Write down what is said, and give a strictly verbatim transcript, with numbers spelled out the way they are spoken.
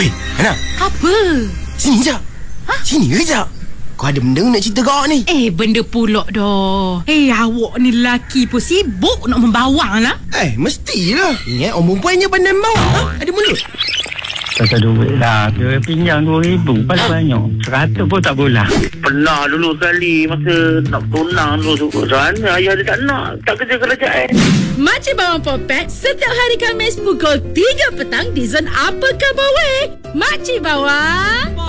Weh, Hana. Apa? Sini je. Ha? Sini je. Kau ada benda nak cerita kau ni? Eh, benda pulak dah. Eh, awak ni lelaki pun sibuk nak membawang lah. Eh, mestilah. Ingat orang perempuannya pandai membawa. Ha? Ada mulut. Tak ada duit lah. Dia pinjam dua ribu. Paling banyak. Seratus pun tak boleh. Pernah dulu sekali masa nak tunang dulu. Sana ayah dia tak nak. Tak kerja kerajaan. Makcik Bawang Popet setiap hari Khamis pukul tiga petang di Zon Apa Khabar Weh. Makcik Bawang